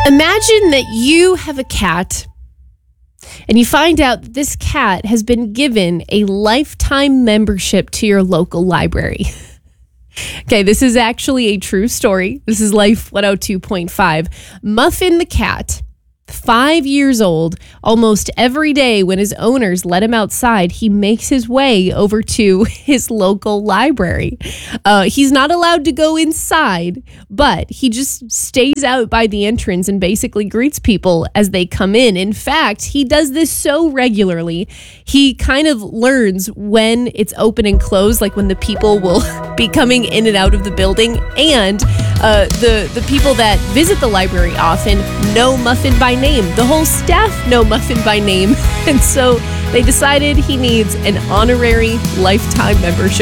Imagine that you have a cat and you find out that this cat has been given a lifetime membership to your local library. Okay, this is actually a true story. This is Life 102.5. Muffin the cat, 5 years old, almost every day when his owners let him outside, he makes his way over to his local library. He's not allowed to go inside, but he just stays out by the entrance and basically greets people as they come in. In fact, he does this so regularly, he kind of learns when it's open and closed, like when the people will be coming in and out of the building, and the people that visit the library often know Muffin by name. The whole staff know Muffin by name. And so they decided he needs an honorary lifetime membership